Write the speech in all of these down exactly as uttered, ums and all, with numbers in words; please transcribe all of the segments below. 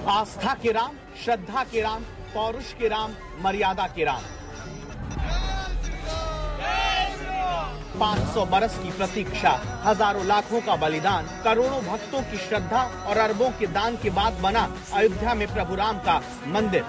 आस्था के राम, श्रद्धा के राम, पौरुष के राम, मर्यादा के राम। पाँच सौ बरस की प्रतीक्षा, हजारों लाखों का बलिदान, करोड़ों भक्तों की श्रद्धा और अरबों के दान के बाद बना अयोध्या में प्रभु राम का मंदिर।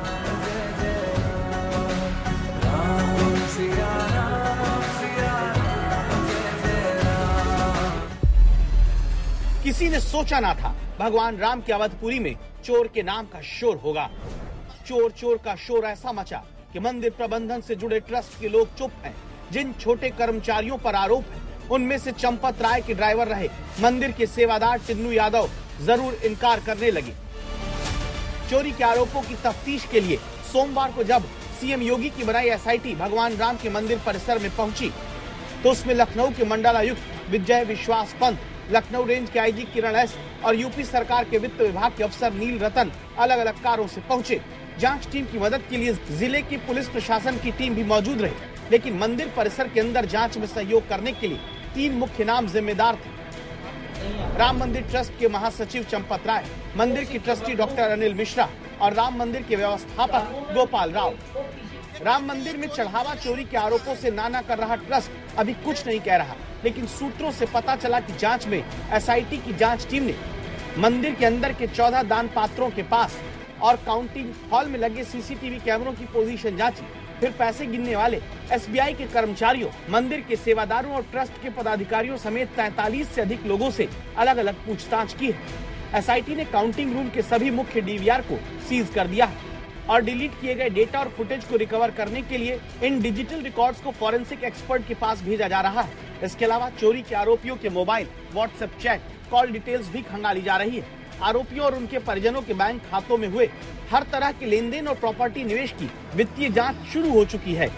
किसी ने सोचा ना था भगवान राम के अवधपुरी में चोर के नाम का शोर होगा। चोर चोर का शोर ऐसा मचा कि मंदिर प्रबंधन से जुड़े ट्रस्ट के लोग चुप हैं। जिन छोटे कर्मचारियों पर आरोप है, उनमें से चंपत राय के ड्राइवर रहे मंदिर के सेवादार टिन्नू यादव जरूर इनकार करने लगे। चोरी के आरोपों की तफ्तीश के लिए सोमवार को जब सीएम योगी की बनाई एसआईटी भगवान राम के मंदिर परिसर में पहुंची, तो उसमें लखनऊ के मंडलायुक्त विजय विश्वास पंत, लखनऊ रेंज के आईजी किरण एस और यूपी सरकार के वित्त विभाग के अफसर नील रतन अलग अलग कारों से पहुंचे। जांच टीम की मदद के लिए जिले की पुलिस प्रशासन की टीम भी मौजूद रही, लेकिन मंदिर परिसर के अंदर जांच में सहयोग करने के लिए तीन मुख्य नाम जिम्मेदार थे। राम मंदिर ट्रस्ट के महासचिव चंपत राय, मंदिर की ट्रस्टी डॉक्टर अनिल मिश्रा और राम मंदिर के व्यवस्थापक गोपाल राव। राम मंदिर में चढ़ावा चोरी के आरोपों से नाना कर रहा ट्रस्ट अभी कुछ नहीं कह रहा, लेकिन सूत्रों से पता चला कि जांच में एसआईटी की जांच टीम ने मंदिर के अंदर के चौदह दान पात्रों के पास और काउंटिंग हॉल में लगे सीसीटीवी कैमरों की पोजीशन जांची। फिर पैसे गिनने वाले एसबीआई के कर्मचारियों, मंदिर के सेवादारों और ट्रस्ट के पदाधिकारियों समेत तैंतालीस से अधिक लोगों से अलग अलग पूछताछ की है। एसआईटी ने काउंटिंग रूम के सभी मुख्य डीवीआर को सीज कर दिया है और डिलीट किए गए डेटा और फुटेज को रिकवर करने के लिए इन डिजिटल रिकॉर्ड्स को फॉरेंसिक एक्सपर्ट के पास भेजा जा रहा है। इसके अलावा चोरी के आरोपियों के mobile, WhatsApp chat, call details भी खंगाली जा रही है। आरोपियों और उनके परिजनों के बैंक खातों में हुए हर तरह के लेन देन और प्रॉपर्टी निवेश की वित्तीय जांच शुरू हो चुकी है।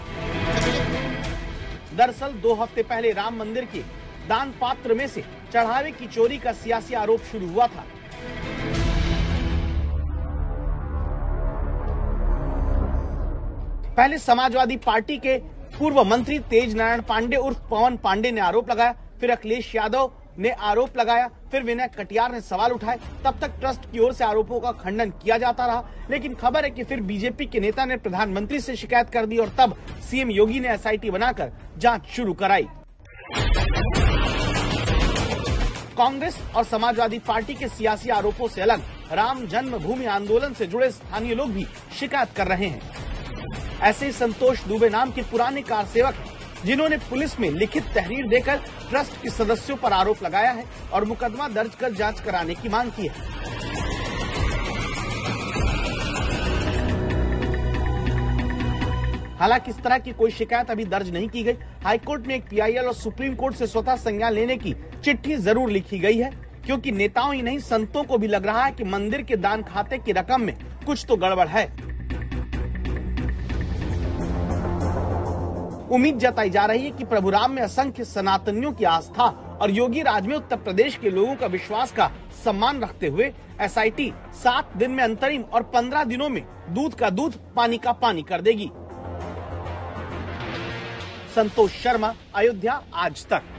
दरअसल दो हफ्ते पहले राम मंदिर के दान पात्र में से चढ़ावे की चोरी का सियासी आरोप शुरू हुआ था। पहले समाजवादी पार्टी के पूर्व मंत्री तेज नारायण पांडे उर्फ पवन पांडे ने आरोप लगाया, फिर अखिलेश यादव ने आरोप लगाया, फिर विनय कटियार ने सवाल उठाए। तब तक ट्रस्ट की ओर से आरोपों का खंडन किया जाता रहा, लेकिन खबर है कि फिर बीजेपी के नेता ने प्रधानमंत्री से शिकायत कर दी और तब सीएम योगी ने एसआईटी बनाकर जांच शुरू कराई। कांग्रेस और समाजवादी पार्टी के सियासी आरोपों से अलग राम जन्मभूमि आंदोलन से जुड़े स्थानीय लोग भी शिकायत कर रहे हैं। ऐसे संतोष दुबे नाम के पुराने कार सेवक जिन्होंने पुलिस में लिखित तहरीर देकर ट्रस्ट के सदस्यों पर आरोप लगाया है और मुकदमा दर्ज कर जांच कराने की मांग की है। हालांकि इस तरह की कोई शिकायत अभी दर्ज नहीं की गई। हाईकोर्ट में एक पीआईएल और सुप्रीम कोर्ट से स्वतः संज्ञान लेने की चिट्ठी जरूर लिखी गई है, क्योंकि नेताओं ही नहीं संतों को भी लग रहा है कि मंदिर के दान खाते की रकम में कुछ तो गड़बड़ है। उम्मीद जताई जा रही है कि प्रभु राम में असंख्य सनातनियों की आस्था और योगी राज में उत्तर प्रदेश के लोगों का विश्वास का सम्मान रखते हुए एसआईटी सात दिन में अंतरिम और पंद्रह दिनों में दूध का दूध, पानी का पानी कर देगी। संतोष शर्मा, अयोध्या आज तक।